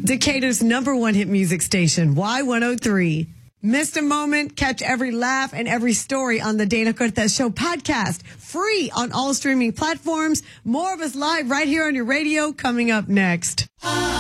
Decatur's #1 hit music station, Y103. Missed a moment? Catch every laugh and every story on the Dana Cortez Show podcast. Free on all streaming platforms. More of us live right here on your radio coming up next.